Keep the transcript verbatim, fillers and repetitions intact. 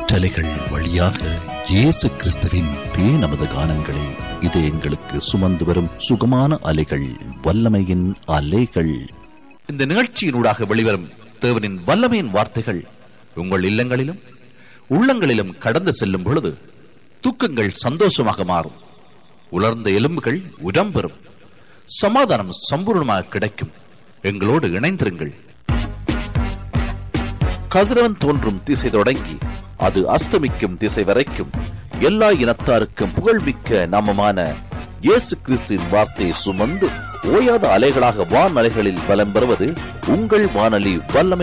காற்றலைகள் வழியாக இயேசு கிறிஸ்துவின் தே நமது கானங்களை இது எங்களுக்கு சுமந்து வரும் சுகமான அலைகள், வல்லமையின் அலைகள். இந்த நிகழ்ச்சியினூடாக வெளிவரும் தேவனின் வல்லமையின் வார்த்தைகள் உங்கள் இல்லங்களிலும் உள்ளங்களிலும் கடந்து செல்லும் பொழுது தூக்கங்கள் சந்தோஷமாக மாறும், உலர்ந்த எலும்புகள் உடம்பெறும், சமாதானம் சம்பூர்ணமாக கிடைக்கும். எங்களோடு இணைந்திருங்கள். கதிரவன் தோன்றும் திசை தொடங்கி அது அஸ்தமிக்கும் திசை வரைக்கும் எல்லா இனத்தாருக்கும் புகழ்மிக்க நாமமான இயேசு கிறிஸ்துவின் வார்த்தையை சுமந்து ஓயாத அலைகளாக வான் அலைகளில் பலம் பெறுவது உங்கள் வானொலி வல்லமை.